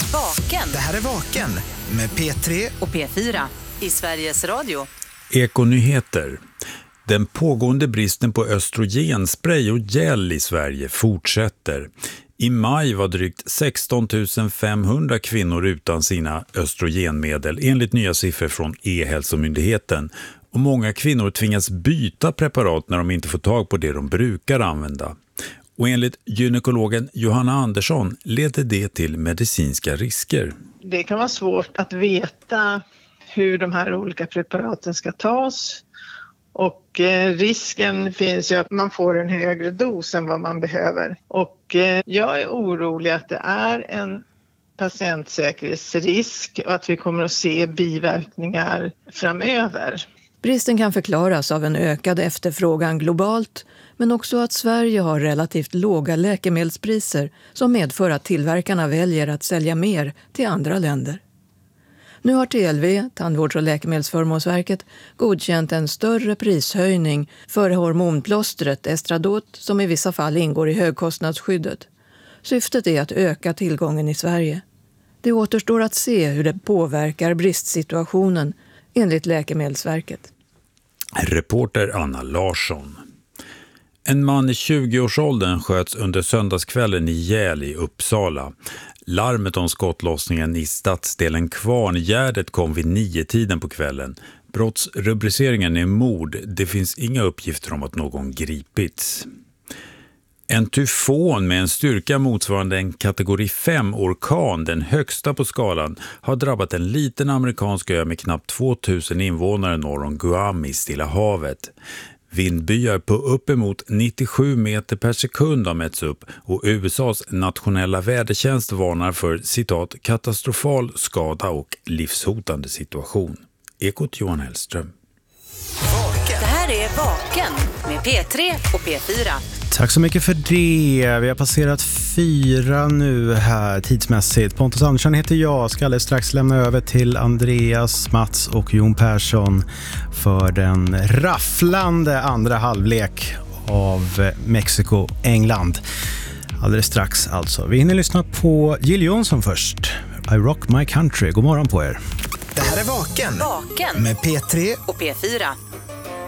Vaken. Det här är Vaken med P3 och P4 i Sveriges Radio. Ekonyheter. Den pågående bristen på östrogenspray och gel i Sverige fortsätter. I maj var drygt 16 500 kvinnor utan sina östrogenmedel enligt nya siffror från E-hälsomyndigheten. Och många kvinnor tvingas byta preparat när de inte får tag på det de brukar använda. Och enligt gynekologen Johanna Andersson leder det till medicinska risker. Det kan vara svårt att veta hur de här olika preparaten ska tas. Och risken finns ju att man får en högre dos än vad man behöver. Och jag är orolig att det är en patientsäkerhetsrisk och att vi kommer att se biverkningar framöver. Bristen kan förklaras av en ökad efterfrågan globalt, men också att Sverige har relativt låga läkemedelspriser som medför att tillverkarna väljer att sälja mer till andra länder. Nu har TLV, Tandvårds- och läkemedelsförmånsverket, godkänt en större prishöjning för hormonplåstret Estradot som i vissa fall ingår i högkostnadsskyddet. Syftet är att öka tillgången i Sverige. Det återstår att se hur det påverkar bristsituationen enligt Läkemedelsverket. Reporter Anna Larsson. En man i 20-årsåldern sköts under söndagskvällen ihjäl i Uppsala. Larmet om skottlossningen i stadsdelen Kvarngärdet kom vid 9-tiden på kvällen. Brottsrubriceringen är mord. Det finns inga uppgifter om att någon gripits. En tyfon med en styrka motsvarande en kategori 5-orkan, den högsta på skalan, har drabbat en liten amerikansk ö med knappt 2000 invånare norr om Guam i Stilla havet. Vindbyar på uppemot 97 meter per sekund har mätts upp och USAs nationella vädertjänst varnar för citat katastrofal skada och livshotande situation. Ekot Johan Hellström. Det här är Vaken med P3 och P4. Tack så mycket för det. Vi har passerat 4 nu här tidsmässigt. Pontus Andersson heter jag. Ska alldeles strax lämna över till Andreas, Mats och Jon Persson för den rafflande andra halvlek av Mexiko-England. Alldeles strax alltså. Vi hinner lyssna på Jill Johnson först. I Rock My Country. God morgon på er. Det här är Vaken med P3 och P4.